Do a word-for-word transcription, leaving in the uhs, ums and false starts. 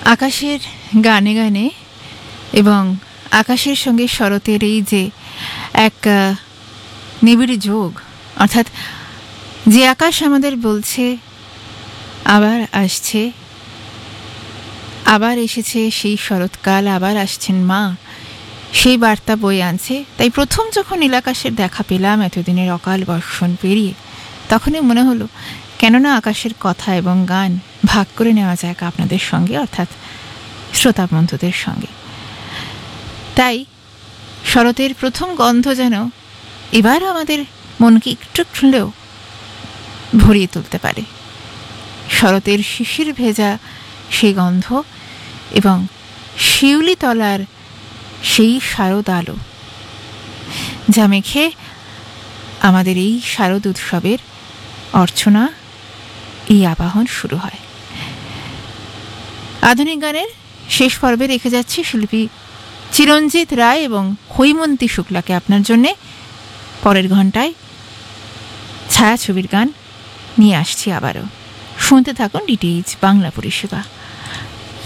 আকাশের গানে গানে এবং আকাশের সঙ্গে শরতের এই যে এক নিবিড় যোগ, অর্থাৎ যে আকাশ আমাদের বলছে আবার আসছে, আবার এসেছে সেই শরৎকাল, আবার আসছেন মা, সেই বার্তা বয়ে আনছে। তাই প্রথম যখন নীলাকাশের দেখা পেলাম এতদিনের অকাল বর্ষণ পেরিয়ে, তখনই মনে হলো কেননা আকাশের কথা এবং গান ভাগ করে নেওয়া যাক আপনাদের সঙ্গে, অর্থাৎ শ্রোতা বন্ধুদের সঙ্গে। তাই শরতের প্রথম গন্ধ যেন এবার আমাদের মনকে একটু হলেও ভরিয়ে তুলতে পারে। শরতের শিশির ভেজা সেই গন্ধ এবং শিউলি তলার সেই শারদ আলো, যা মেখে আমাদের এই শারদ উৎসবের অর্চনা, এই আবাহন শুরু হয়। আধুনিক গানের শেষ পর্বে রেখে যাচ্ছি শিল্পী চিরঞ্জিত রায় এবং হৈমন্তী শুক্লাকে আপনার জন্যে। পরের ঘন্টায় ছায়াছবির গান নিয়ে আসছি আবারও। শুনতে থাকুন ডিটিএইচ বাংলা পরিষেবা।